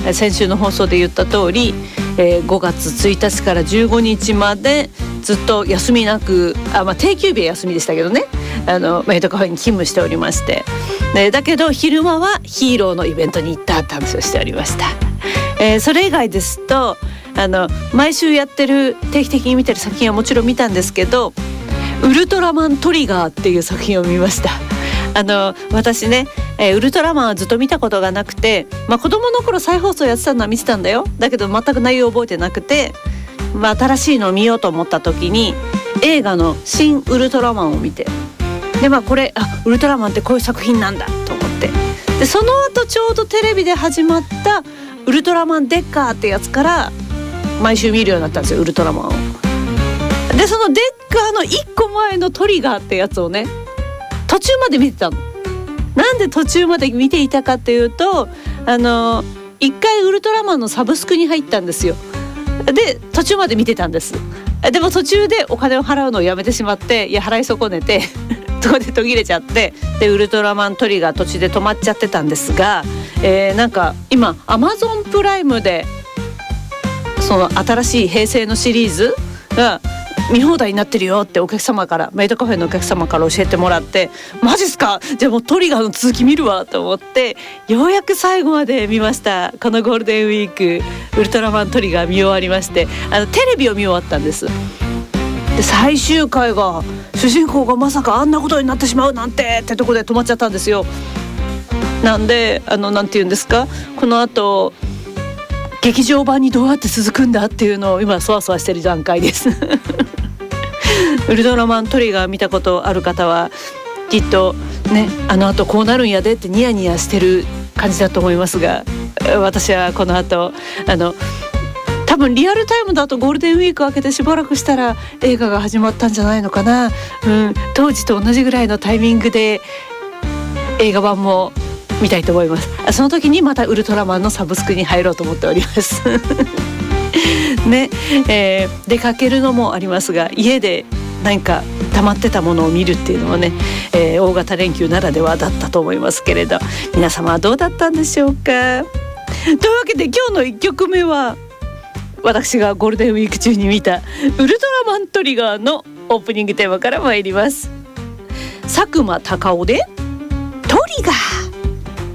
先週の放送で言った通り、5月1日から15日までずっと休みなく定休日は休みでしたけどね、メイドカフェに勤務しておりまして、だけど昼間はヒーローのイベントに行ったって話をしておりました。それ以外ですと毎週やってる定期的に見てる作品はもちろん見たんですけど、ウルトラマントリガーっていう作品を見ました。私ね、ウルトラマンはずっと見たことがなくて、子供の頃再放送やってたのは見てたんだよ。だけど全く内容覚えてなくて、新しいのを見ようと思った時に映画の新ウルトラマンを見て、でこれウルトラマンってこういう作品なんだと思って、でその後ちょうどテレビで始まったウルトラマンデッカーってやつから毎週見るようになったんですよ、ウルトラマンを。でそのデッカーの1個前のトリガーってやつをね途中まで見てたの。なんで途中まで見ていたかっていうと一回ウルトラマンのサブスクに入ったんですよ。で途中まで見てたんです。でも途中でお金を払うのをやめてしまって、払い損ねてそこで途切れちゃって、でウルトラマントリガー途中で止まっちゃってたんですが、なんか今 Amazon プライムでその新しい平成のシリーズが見放題になってるよってお客様から、メイドカフェのお客様から教えてもらって、マジっすか、じゃあもうトリガーの続き見るわと思ってようやく最後まで見ました。このゴールデンウィークウルトラマントリガー見終わりまして、テレビを見終わったんです。で最終回が主人公がまさかあんなことになってしまうなんてってとこで止まっちゃったんですよ。なんでなんて言うんですか、この後劇場版にどうやって続くんだっていうのを今そわそわしてる段階ですウルトラマントリガー見たことある方はきっとね、後こうなるんやでってニヤニヤしてる感じだと思いますが、私はこの後多分リアルタイムだとゴールデンウィーク明けてしばらくしたら映画が始まったんじゃないのかな、当時と同じぐらいのタイミングで映画版も見たいと思います。その時にまたウルトラマンのサブスクに入ろうと思っておりますね、出かけるのもありますが、家で何か溜まってたものを見るっていうのはね、大型連休ならではだったと思いますけれど、皆様はどうだったんでしょうか。というわけで今日の1曲目は私がゴールデンウィーク中に見たウルトラマントリガーのオープニングテーマから参ります。佐久間孝雄でトリガー。